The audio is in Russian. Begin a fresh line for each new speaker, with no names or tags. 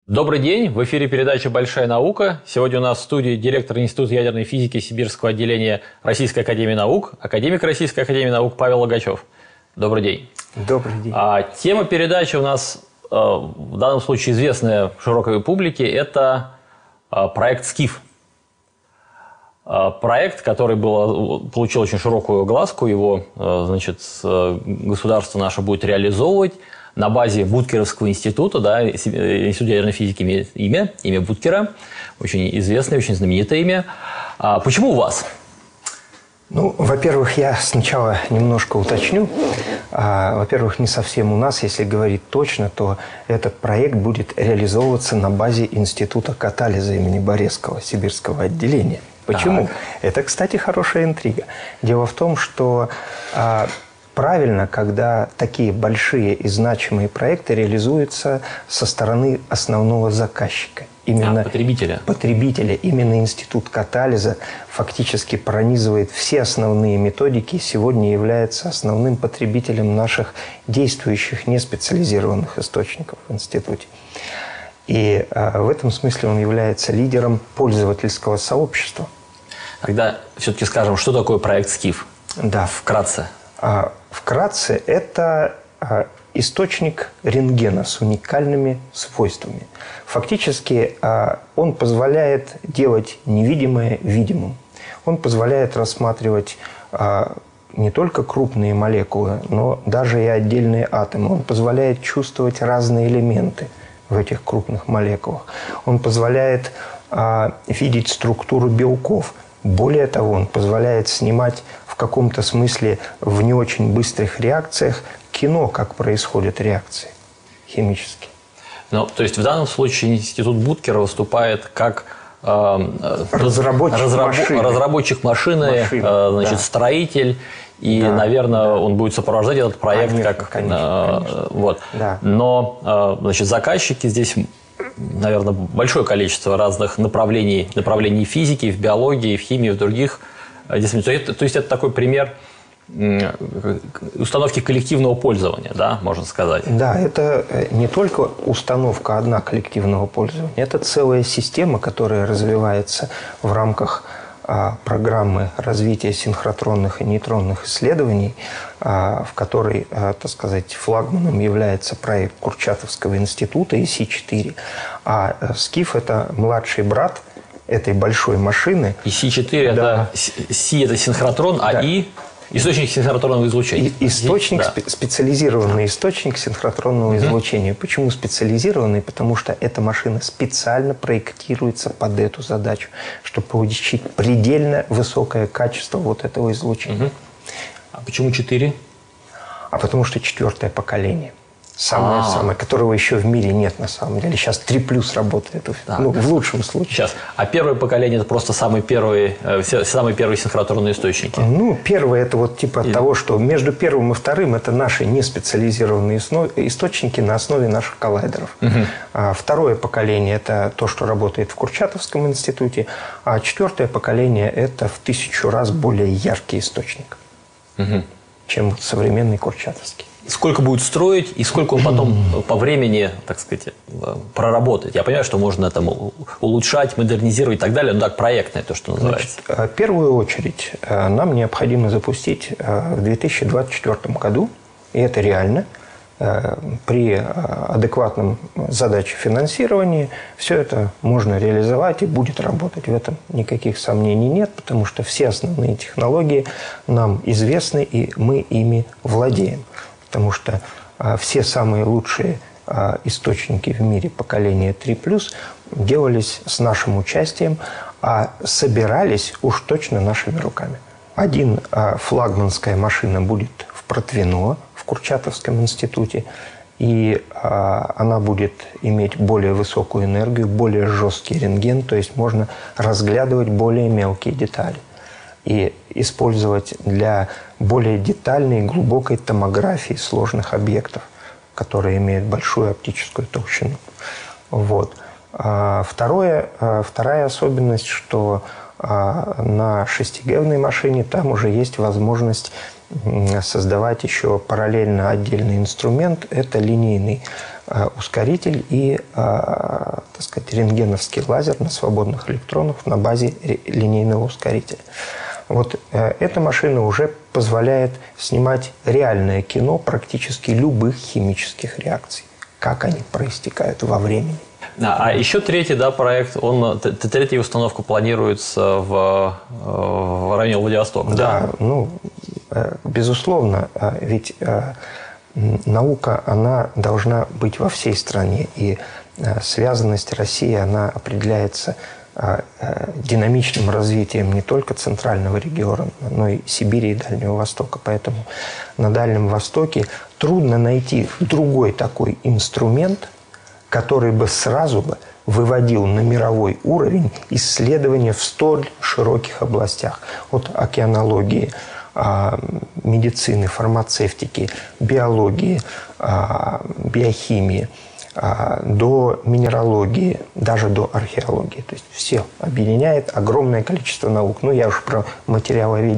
Добрый день, в эфире передача «Большая наука». Сегодня у нас в студии директор Института ядерной физики Сибирского отделения Российской академии наук, академик Российской академии наук Павел Логачев. Добрый день.
Добрый день.
Тема передачи у нас в данном случае известная широкой публике – это проект «Скиф». Проект, который получил очень широкую огласку, его государство наше будет реализовывать на базе Буткеровского института, да, Институт ядерной физики имеет имя Буткера, очень известное, очень знаменитое имя. Почему у вас?
Ну, во-первых, я сначала немножко уточню. Во-первых, не совсем у нас, если говорить точно, то этот проект будет реализовываться на базе Института катализа имени Борецкого, Сибирского отделения. Почему? Так. Это, кстати, хорошая интрига. Дело в том, что правильно, когда такие большие и значимые проекты реализуются со стороны основного заказчика. Именно
потребителя.
Именно Институт катализа фактически пронизывает все основные методики и сегодня является основным потребителем наших действующих неспециализированных источников в институте. И в этом смысле он является лидером пользовательского сообщества.
Тогда все-таки скажем, что такое проект «Скиф»? Да. Вкратце.
Вкратце, это источник рентгена с уникальными свойствами. Фактически он позволяет делать невидимое видимым. Он позволяет рассматривать не только крупные молекулы, но даже и отдельные атомы. Он позволяет чувствовать разные элементы в этих крупных молекулах. Он позволяет видеть структуру белков. Более того, он позволяет снимать в каком-то смысле в не очень быстрых реакциях кино, как происходят реакции химические.
Ну, то есть в данном случае Институт Буткера выступает как разработчик машины, строитель, и, наверное, он будет сопровождать этот проект
конечно.
Вот. Да. Но, заказчики здесь, наверное, большое количество разных направлений физики, в биологии, в химии, в других. То есть это такой пример установки коллективного пользования, да, можно сказать.
Да, это не только установка одна коллективного пользования, это целая система, которая развивается в рамках программы развития синхротронных и нейтронных исследований, в которой, так сказать, флагманом является проект Курчатовского института ИСИ-4. А СКИФ – это младший брат этой большой машины.
ИСИ-4 – это Си – это синхротрон, а И – источник синхротронного излучения.
Специализированный источник синхротронного излучения. Почему специализированный? Потому что эта машина специально проектируется под эту задачу, чтобы получить предельно высокое качество вот этого излучения.
А почему 4?
А потому что 4-е поколение. Самое, которого еще в мире нет на самом деле. Сейчас 3+ работает, в лучшем случае.
Сейчас. А первое поколение – это просто самые первые синхротронные источники?
Ну, первое – это вот типа того, что между первым и вторым – это наши неспециализированные источники на основе наших коллайдеров. А второе поколение – это то, что работает в Курчатовском институте. А 4-е поколение – это в 1000 раз более яркий источник, чем современный Курчатовский.
Сколько будет строить и сколько он потом по времени, так сказать, проработает? Я понимаю, что можно там улучшать, модернизировать и так далее, но так проектное то, что называется.
В первую очередь нам необходимо запустить в 2024 году, и это реально, при адекватном задаче финансирования все это можно реализовать и будет работать. В этом никаких сомнений нет, потому что все основные технологии нам известны, и мы ими владеем. Потому что все самые лучшие источники в мире поколения 3+, делались с нашим участием, а собирались уж точно нашими руками. Один флагманская машина будет в Протвино, в Курчатовском институте, и она будет иметь более высокую энергию, более жесткий рентген, то есть можно разглядывать более мелкие детали и использовать для более детальной и глубокой томографии сложных объектов, которые имеют большую оптическую толщину. Вот. Вторая особенность, что на 6-гевной машине там уже есть возможность создавать еще параллельно отдельный инструмент. Это линейный ускоритель и, так сказать, рентгеновский лазер на свободных электронах на базе линейного ускорителя. Вот эта машина уже позволяет снимать реальное кино практически любых химических реакций, как они проистекают во времени.
А еще третий, да, проект, третья установка планируется в районе Владивостока.
Да, ну, безусловно, ведь наука, она должна быть во всей стране, и связанность России, она определяется динамичным развитием не только центрального региона, но и Сибири и Дальнего Востока. Поэтому на Дальнем Востоке трудно найти другой такой инструмент, который бы сразу выводил на мировой уровень исследования в столь широких областях. От океанологии, медицины, фармацевтики, биологии, биохимии, до минералогии, даже до археологии. То есть все объединяет огромное количество наук. Ну, я уж про материаловедение